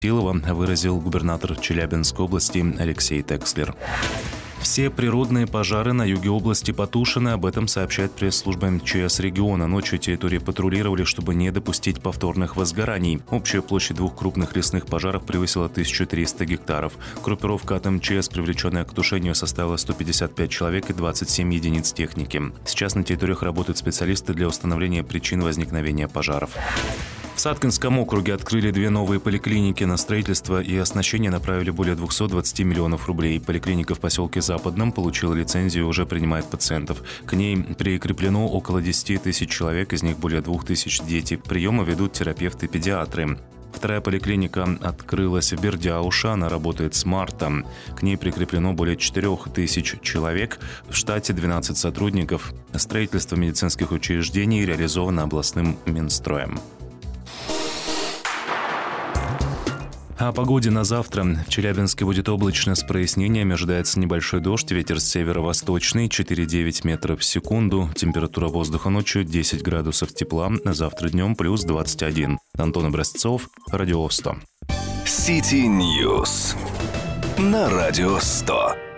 Килова выразил губернатор Челябинской области Алексей Текслер. Все природные пожары на юге области потушены, об этом сообщает пресс-служба МЧС региона. Ночью территории патрулировали, чтобы не допустить повторных возгораний. Общая площадь двух крупных лесных пожаров превысила 1300 гектаров. Группировка от МЧС, привлеченная к тушению, составила 155 человек и 27 единиц техники. Сейчас на территориях работают специалисты для установления причин возникновения пожаров. В Саткинском округе открыли 2 новые поликлиники. На строительство и оснащение направили более 220 миллионов рублей. Поликлиника в поселке Западном получила лицензию и уже принимает пациентов. К ней прикреплено около 10 тысяч человек, из них более 2000 дети. Приемы ведут терапевты-педиатры. Вторая поликлиника открылась в Бердяуше, она работает с марта. К ней прикреплено более 4000 человек, в штате 12 сотрудников. Строительство медицинских учреждений реализовано областным Минстроем. О погоде на завтра. В Челябинске будет облачно с прояснениями. Ожидается небольшой дождь. Ветер с северо-восточный 4,9 метров в секунду. Температура воздуха ночью 10 градусов тепла. Завтра днем плюс 21. Антон Образцов, Радио 100. City News на Радио 100.